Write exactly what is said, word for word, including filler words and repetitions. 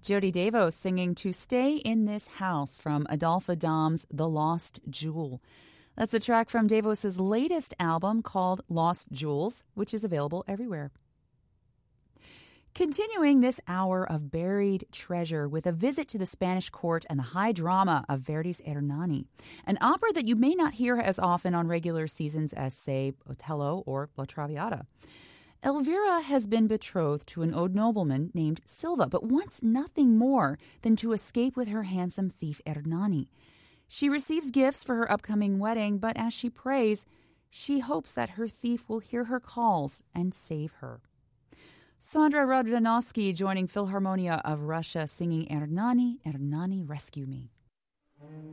Jody Davos singing To Stay in This House from Adolphe Adam's The Lost Jewel. That's a track from Davos's latest album called Lost Jewels, which is available everywhere. Continuing this hour of buried treasure with a visit to the Spanish court and the high drama of Verdi's Hernani, an opera that you may not hear as often on regular seasons as, say, Otello or La Traviata. Elvira has been betrothed to an old nobleman named Silva, but wants nothing more than to escape with her handsome thief Hernani. She receives gifts for her upcoming wedding, but as she prays, she hopes that her thief will hear her calls and save her. Sandra Radvanovsky joining Philharmonia of Russia singing Hernani, Hernani, Rescue Me.